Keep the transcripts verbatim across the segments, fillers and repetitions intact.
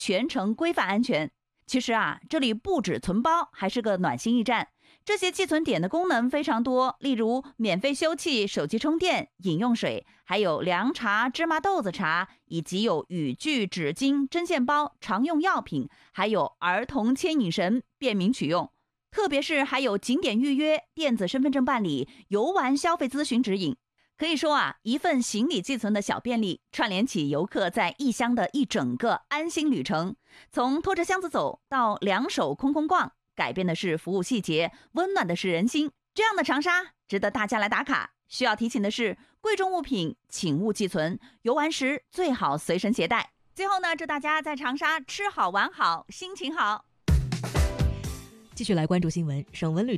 全程规范安全。其实啊，这里不止存包，还是个暖心驿站。这些寄存点的功能非常多，例如免费修葺、手机充电、饮用水，还有凉茶、芝麻豆子茶，以及有雨具、纸巾、针线包、常用药品，还有儿童牵引绳，便民取用。特别是还有景点预约、电子身份证办理、游玩消费咨询指引。可以说啊，一份行李寄存的小便利，串联起游客在异乡的一整个安心旅程。从拖着箱子走到两手空空逛，改变的是服务细节，温暖的是人心。这样的长沙值得大家来打卡。需要提醒的是，贵重物品请勿寄存，游玩时最好随身携带。最后呢，祝大家在长沙吃好玩好，心情好。 继续来关注新闻，省文旅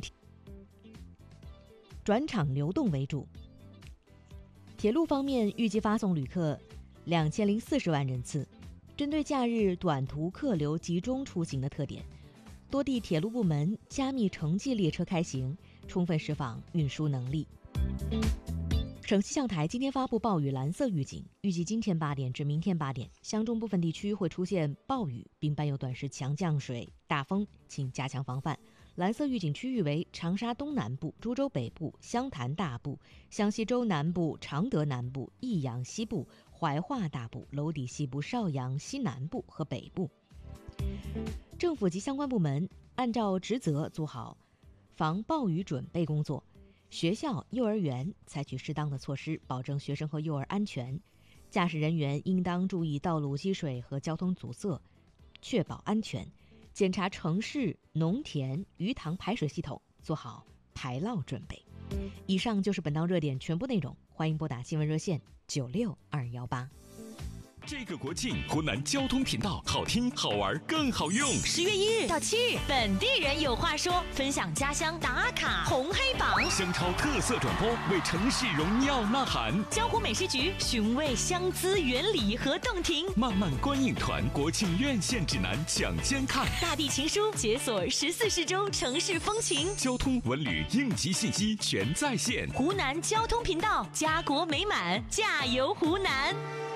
转场流动为主。铁路方面预计发送旅客两千零四十万人次。针对假日短途客流集中出行的特点，多地铁路部门加密城际列车开行，充分释放运输能力。省气象台今天发布暴雨蓝色预警，预计今天八点至明天八点，湘中部分地区会出现暴雨，并伴有短时强降水、大风，请加强防范。蓝色预警区域为长沙东南部、株洲北部、湘潭大部、湘西州南部、常德南部、益阳西部、怀化大部、娄底西部、邵阳西南部和北部。政府及相关部门按照职责做好防暴雨准备工作，学校、幼儿园采取适当的措施，保证学生和幼儿安全。驾驶人员应当注意道路积水和交通阻塞，确保安全。检查城市、农田、鱼塘排水系统，做好排涝准备。以上就是本道热点全部内容，欢迎拨打新闻热线九六二幺八。 这个国庆，湖南交通频道好听、好玩、更好用。 十月一日到七日，本地人有话说，分享家乡打卡红黑榜， 湘超特色转播，为城市荣耀呐喊。 江湖美食局寻味湘资原理和洞庭， 漫漫观影团国庆院线指南抢先看。 大地情书解锁十四市州城市风情， 交通文旅应急信息全在线。 湖南交通频道，家国美满，加油湖南！